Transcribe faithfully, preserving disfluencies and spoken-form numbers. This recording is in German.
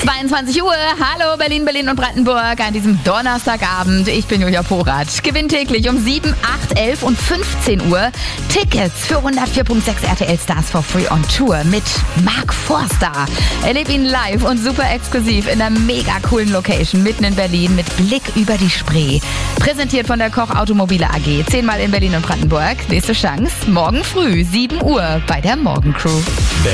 zweiundzwanzig Uhr, hallo Berlin, Berlin und Brandenburg an diesem Donnerstagabend. Ich bin Julia Porath. Gewinn täglich um sieben, acht, elf und fünfzehn Uhr Tickets für hundertvier Komma sechs R T L Stars for Free on Tour mit Mark Forster. Erleb ihn live und super exklusiv in einer mega coolen Location mitten in Berlin mit Blick über die Spree. Präsentiert von der Koch Automobile A G. Zehnmal in Berlin und Brandenburg. Nächste Chance morgen früh, sieben Uhr bei der Morgencrew.